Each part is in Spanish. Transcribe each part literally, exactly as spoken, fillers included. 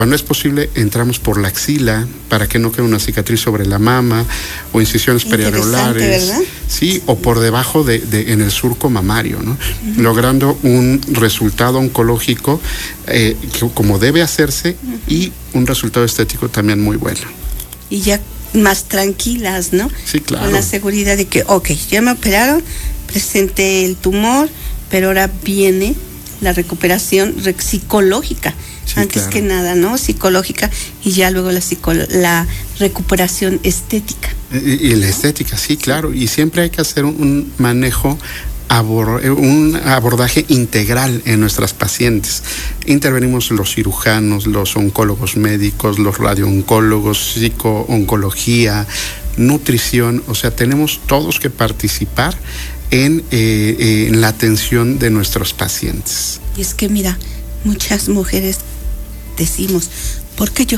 Cuando es posible, entramos por la axila para que no quede una cicatriz sobre la mama o incisiones periareolares. ¿Verdad? Sí, o por debajo de, de en el surco mamario, ¿no? Uh-huh. Logrando un resultado oncológico eh, que, como debe hacerse, uh-huh. y un resultado estético también muy bueno. Y ya más tranquilas, ¿no? Sí, claro. Con la seguridad de que, ok, ya me operaron, presenté el tumor, pero ahora viene la recuperación psicológica. Sí, antes claro. que nada, ¿no? Psicológica y ya luego la, psicolo- la recuperación estética. Y, y la estética, sí, claro. Y siempre hay que hacer un, un manejo, abor- un abordaje integral en nuestras pacientes. Intervenimos los cirujanos, los oncólogos médicos, los radiooncólogos, psicooncología, nutrición. O sea, tenemos todos que participar en, eh, eh, en la atención de nuestros pacientes. Y es que mira, muchas mujeres decimos, ¿por qué yo?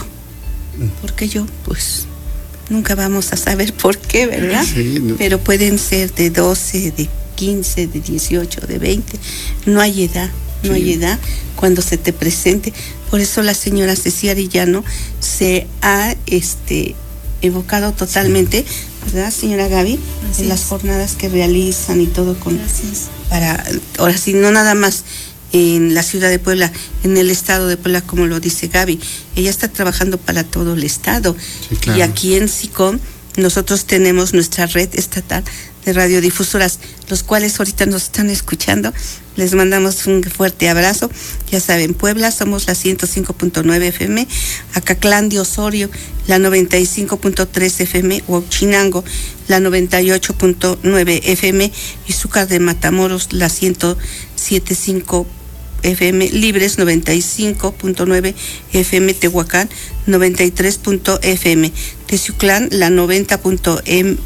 ¿Por qué yo? Pues nunca vamos a saber por qué, ¿verdad? Sí, no. Pero pueden ser de doce, de quince, de dieciocho, de veinte. No hay edad, no sí. hay edad cuando se te presente. Por eso la señora Ceci Arellano se ha este, evocado totalmente, sí. ¿verdad, señora Gaby? En las jornadas que realizan y todo con... Gracias. Para, ahora sí, no nada más en la ciudad de Puebla, en el estado de Puebla, como lo dice Gaby. Ella está trabajando para todo el estado. Sí, claro. Y aquí en SICOM nosotros tenemos nuestra red estatal de radiodifusoras, los cuales ahorita nos están escuchando. Les mandamos un fuerte abrazo. Ya saben, Puebla somos la ciento cinco punto nueve F M, Acatlán de Osorio la noventa y cinco punto tres F M, Huachinango la noventa y ocho punto nueve F M, Izúcar de Matamoros la ciento siete punto cinco F M, Libres noventa y cinco punto nueve F M, Tehuacán noventa y tres punto F M, Teciuclán la noventa punto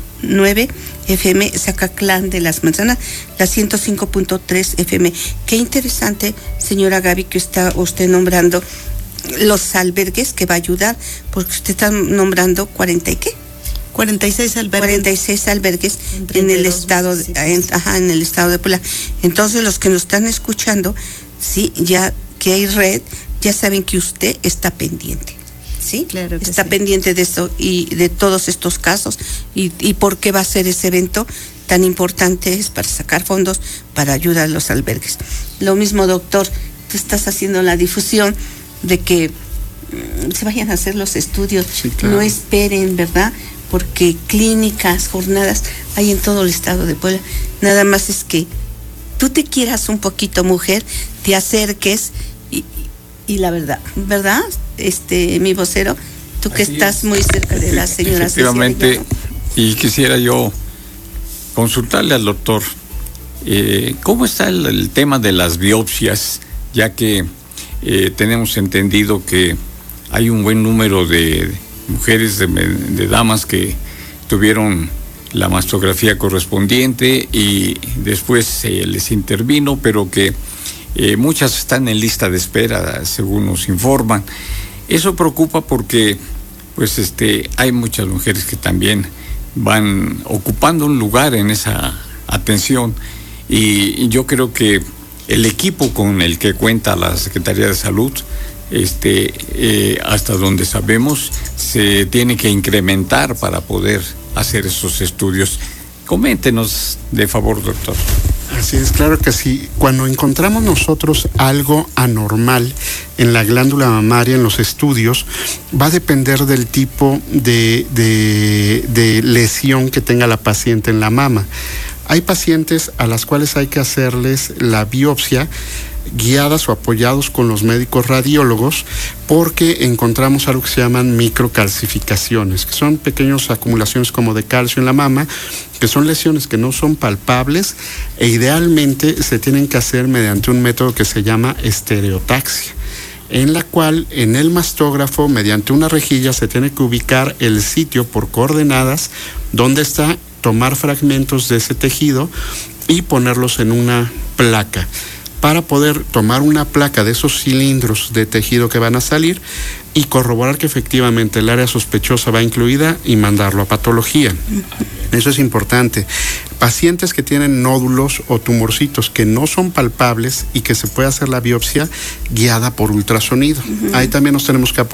nueve F M, Zacatlán de las Manzanas la ciento cinco punto tres F M. Qué interesante, señora Gaby, que está usted nombrando los albergues que va a ayudar, porque usted está nombrando cuarenta y qué cuarenta y seis albergues. cuarenta y seis albergues en el estado, en, ajá, en el estado de Puebla. Entonces, los que nos están escuchando, sí, ya que hay red, ya saben que usted está pendiente, ¿sí? Claro que está sí. pendiente de eso y de todos estos casos y, y por qué va a ser ese evento tan importante, es para sacar fondos para ayudar a los albergues. Lo mismo, doctor, tú estás haciendo la difusión de que mm, se vayan a hacer los estudios, sí, claro. no esperen, ¿verdad? Porque clínicas, jornadas hay en todo el estado de Puebla. Nada más es que tú te quieras un poquito, mujer, te acerques y, y la verdad, ¿verdad? Este, mi vocero, tú que Así estás es. muy cerca de la señora Efectivamente, Cecilia, y quisiera yo consultarle al doctor, eh, ¿cómo está el, el tema de las biopsias? Ya que eh, tenemos entendido que hay un buen número de mujeres, de, de damas que tuvieron la mastografía correspondiente y después se eh, les intervino, pero que eh, muchas están en lista de espera, según nos informan. Eso preocupa porque pues este hay muchas mujeres que también van ocupando un lugar en esa atención y, y yo creo que el equipo con el que cuenta la Secretaría de Salud, este eh, hasta donde sabemos, se tiene que incrementar para poder hacer esos estudios. Coméntenos, de favor, doctor. Así es, claro que sí. Cuando encontramos nosotros algo anormal en la glándula mamaria, en los estudios, va a depender del tipo de, de, de lesión que tenga la paciente en la mama. Hay pacientes a las cuales hay que hacerles la biopsia guiadas o apoyados con los médicos radiólogos porque encontramos algo que se llaman microcalcificaciones, que son pequeñas acumulaciones como de calcio en la mama, que son lesiones que no son palpables e idealmente se tienen que hacer mediante un método que se llama estereotaxia, en la cual en el mastógrafo, mediante una rejilla, se tiene que ubicar el sitio por coordenadas donde está, tomar fragmentos de ese tejido y ponerlos en una placa, para poder tomar una placa de esos cilindros de tejido que van a salir y corroborar que efectivamente el área sospechosa va incluida y mandarlo a patología. Eso es importante. Pacientes que tienen nódulos o tumorcitos que no son palpables y que se puede hacer la biopsia guiada por ultrasonido. Uh-huh. Ahí también nos tenemos que apoyar